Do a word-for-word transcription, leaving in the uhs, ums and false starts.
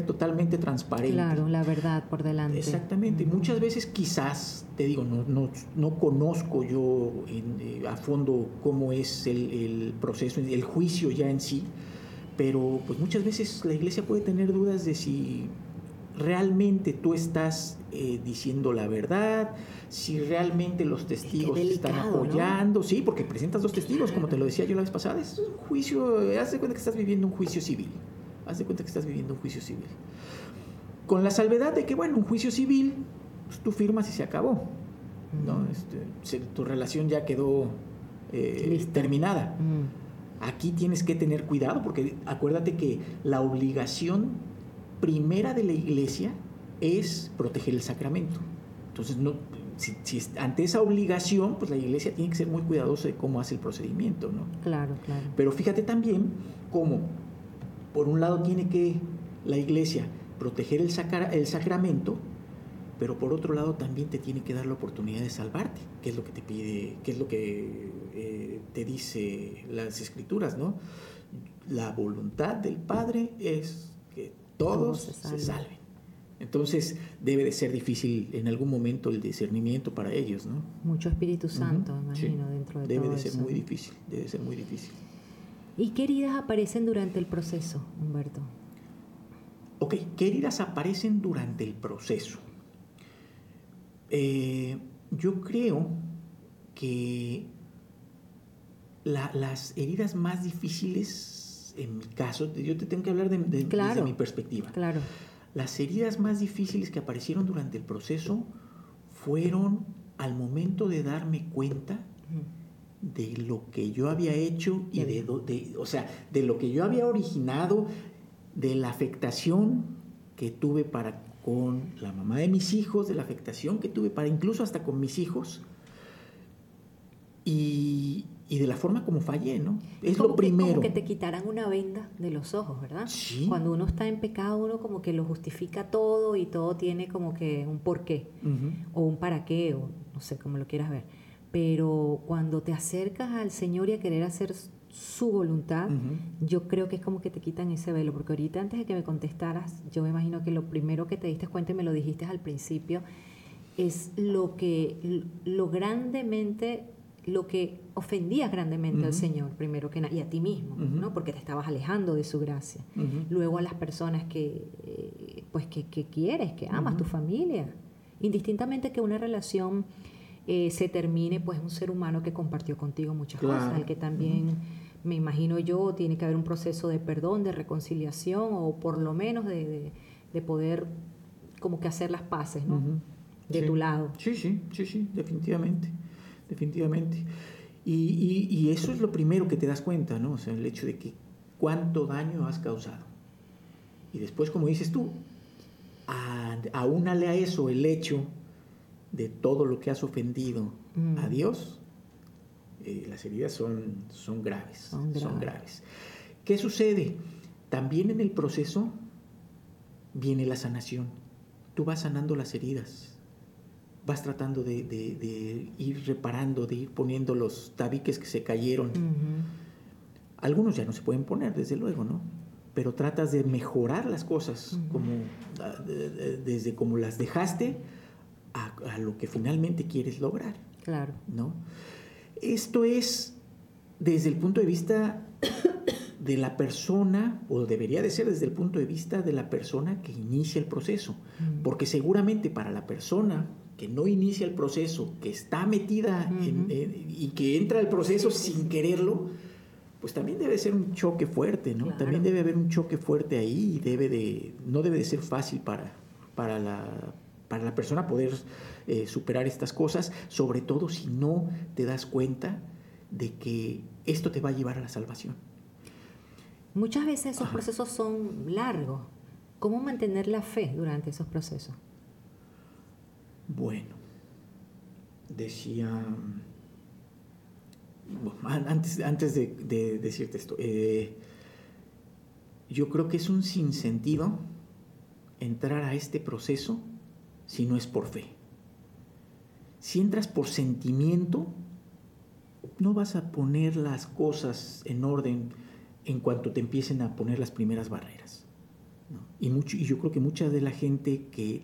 ser totalmente transparente. Claro, la verdad por delante. Exactamente. Uh-huh. Muchas veces quizás, te digo, no, no, no conozco yo en, eh, a fondo cómo es el, el proceso, el juicio ya en sí, pero pues muchas veces la iglesia puede tener dudas de si realmente tú estás eh, diciendo la verdad, si realmente los testigos delicado, están apoyando, ¿no? Sí, porque presentas dos testigos, claro. Como te lo decía yo la vez pasada, es un juicio, haz de cuenta que estás viviendo un juicio civil, haz de cuenta que estás viviendo un juicio civil, con la salvedad de que, bueno, un juicio civil, pues, tú firmas y se acabó, mm. ¿no? Este, se, tu relación ya quedó eh, terminada. Mm. Aquí tienes que tener cuidado porque acuérdate que la obligación primera de la iglesia es proteger el sacramento. Entonces, no, si, si ante esa obligación, pues la iglesia tiene que ser muy cuidadosa de cómo hace el procedimiento, ¿no? Claro, claro. Pero fíjate también cómo, por un lado, tiene que la iglesia proteger el, sacra, el sacramento, pero por otro lado también te tiene que dar la oportunidad de salvarte, que es lo que te pide, que es lo que eh, te dice las escrituras, ¿no? La voluntad del Padre es que todos, todos se, salven. se salven. Entonces debe de ser difícil en algún momento el discernimiento para ellos, ¿no? Mucho Espíritu Santo, uh-huh. imagino, sí. dentro de debe todo de ser eso. muy difícil, debe de ser muy difícil. ¿Y qué heridas aparecen durante el proceso, Humberto? Ok, ¿qué heridas aparecen durante el proceso? Eh, yo creo que la, las heridas más difíciles, en mi caso, yo te tengo que hablar de, de, claro, desde mi perspectiva. Claro. Las heridas más difíciles que aparecieron durante el proceso fueron al momento de darme cuenta uh-huh. de lo que yo había hecho y de, de, o sea, de lo que yo había originado, de la afectación que tuve para con la mamá de mis hijos, de la afectación que tuve para incluso hasta con mis hijos y, y de la forma como fallé, ¿no? Es como lo primero. Que, como que te quitaran una venda de los ojos, ¿verdad? Sí. Cuando uno está en pecado, uno como que lo justifica todo y todo tiene como que un porqué uh-huh. o un para qué, o no sé cómo lo quieras ver. Pero cuando te acercas al Señor y a querer hacer su voluntad, uh-huh. yo creo que es como que te quitan ese velo, porque ahorita antes de que me contestaras, yo me imagino que lo primero que te diste cuenta y me lo dijiste al principio, es lo que, lo grandemente, lo que ofendías grandemente uh-huh. al Señor, primero que nada, y a ti mismo, uh-huh. ¿no? Porque te estabas alejando de su gracia. Uh-huh. Luego a las personas que, eh, pues que, que quieres, que amas, uh-huh. tu familia, indistintamente que una relación eh, se termine, pues un ser humano que compartió contigo muchas claro. cosas, el que también... Uh-huh. Me imagino yo, tiene que haber un proceso de perdón, de reconciliación o por lo menos de, de, de poder como que hacer las paces, ¿no? Uh-huh. De sí. tu lado. Sí, sí, sí, sí, definitivamente, definitivamente. Y, y, y eso es lo primero que te das cuenta, ¿no? O sea, el hecho de que cuánto daño has causado. Y después, como dices tú, a, aúnale a eso el hecho de todo lo que has ofendido mm. a Dios. Eh, las heridas son, son graves, son graves, son graves. ¿Qué sucede? También en el proceso viene la sanación. Tú vas sanando las heridas, vas tratando de, de, de ir reparando, de ir poniendo los tabiques que se cayeron. Uh-huh. Algunos ya no se pueden poner, desde luego, ¿no? Pero tratas de mejorar las cosas, uh-huh. como, desde como las dejaste a, a lo que finalmente quieres lograr. Claro. ¿No? Esto es desde el punto de vista de la persona, o debería de ser desde el punto de vista de la persona que inicia el proceso, mm. porque seguramente para la persona que no inicia el proceso, que está metida uh-huh. en, en, y que entra al proceso sí, sí, sin sí. quererlo, pues también debe ser un choque fuerte, ¿no? Claro. También debe haber un choque fuerte ahí y debe de, no debe de ser fácil para, para la... para la persona poder eh, superar estas cosas, sobre todo si no te das cuenta de que esto te va a llevar a la salvación. Muchas veces esos Ajá. procesos son largos. ¿Cómo mantener la fe durante esos procesos? Bueno, decía... Bueno, antes, antes de, de decirte esto, eh, yo creo que es un sinsentido entrar a este proceso si no es por fe. Si entras por sentimiento, no vas a poner las cosas en orden en cuanto te empiecen a poner las primeras barreras. ¿no? Y, mucho, y yo creo que mucha de la gente que